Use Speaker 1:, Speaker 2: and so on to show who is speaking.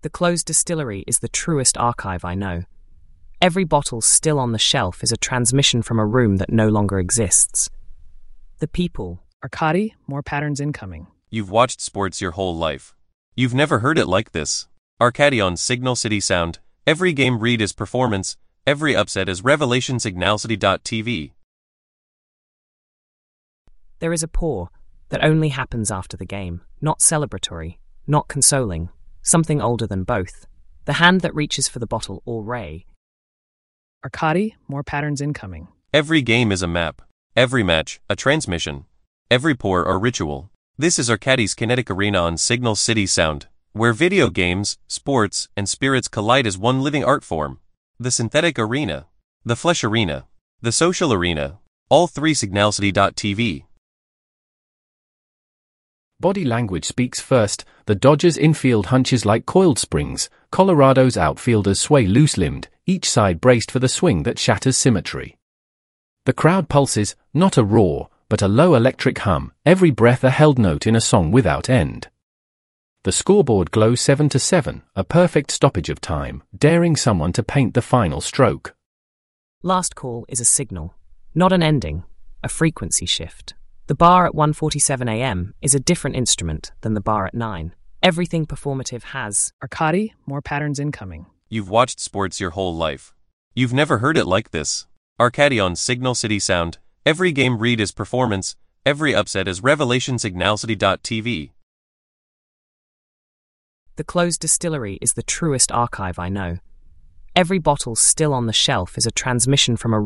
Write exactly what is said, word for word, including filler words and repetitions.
Speaker 1: The closed distillery is the truest archive I know. Every bottle still on the shelf is a transmission from a room that no longer exists. The people.
Speaker 2: Arkady, more patterns incoming.
Speaker 3: You've watched sports your whole life. You've never heard it like this. Arkady on Signal City Sound. Every game read is performance, every upset is revelation. Signal City dot T V.
Speaker 1: There is a pour that only happens after the game, not celebratory, not consoling, something older than both. The hand that reaches for the bottle or ray.
Speaker 2: Arkady, more patterns incoming.
Speaker 3: Every game is a map. Every match, a transmission. Every pour, a ritual. This is Arkady's Kinetic Arena on Signal City Sound, where video games, sports, and spirits collide as one living art form. The synthetic arena, the flesh arena, the social arena, all three. Signal City dot T V.
Speaker 4: Body language speaks first. The Dodgers' infield hunches like coiled springs. Colorado's outfielders sway loose-limbed, each side braced for the swing that shatters symmetry. The crowd pulses, not a roar, but a low electric hum, every breath a held note in a song without end. The scoreboard glows seven to seven, a perfect stoppage of time, daring someone to paint the final stroke.
Speaker 1: Last call is a signal, not an ending, a frequency shift. The bar at one forty-seven a m is a different instrument than the bar at nine. Everything performative has.
Speaker 2: Arkady, more patterns incoming.
Speaker 3: You've watched sports your whole life. You've never heard it like this. Arkady on Signal City Sound. Every game read is performance, every upset is revelation. Signal City dot T V.
Speaker 1: The closed distillery is the truest archive I know. Every bottle still on the shelf is a transmission from a